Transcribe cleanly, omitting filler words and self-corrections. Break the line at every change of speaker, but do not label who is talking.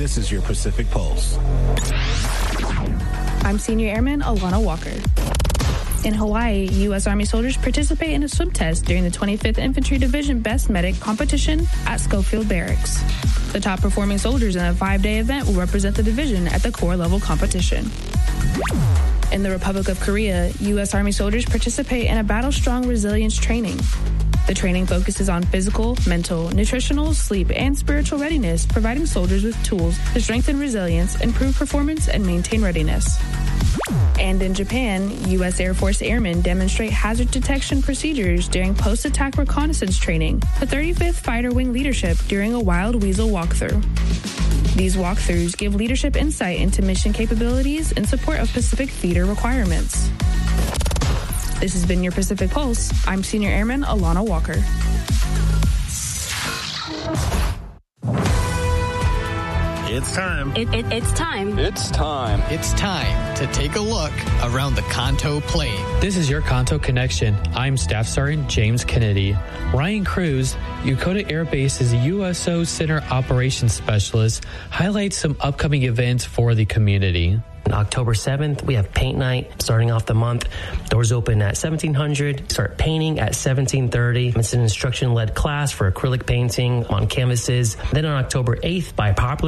This is your Pacific Pulse.
I'm Senior Airman Alana Walker. In Hawaii, U.S. Army soldiers participate in a swim test during the 25th Infantry Division Best Medic competition at Schofield Barracks. The top performing soldiers in a 5-day event will represent the division at the corps level competition. In the Republic of Korea, U.S. Army soldiers participate in a battle-strong resilience training. The training focuses on physical, mental, nutritional, sleep, and spiritual readiness, providing soldiers with tools to strengthen resilience, improve performance, and maintain readiness. And in Japan, U.S. Air Force airmen demonstrate hazard detection procedures during post-attack reconnaissance training, the 35th Fighter Wing leadership during a Wild Weasel walkthrough. These walkthroughs give leadership insight into mission capabilities in support of Pacific Theater requirements. This has been your Pacific Pulse. I'm Senior Airman Alana Walker.
It's time.
It's time.
It's time.
It's time to take a look around the Kanto Plain.
This is your Kanto Connection. I'm Staff Sergeant James Kennedy. Ryan Cruz, Yokota Air Base's USO Center Operations Specialist, highlights some upcoming events for the community.
On October 7th, we have paint night starting off the month. Doors open at 1700. Start painting at 1730. It's an instruction-led class for acrylic painting on canvases. Then on October 8th, by popular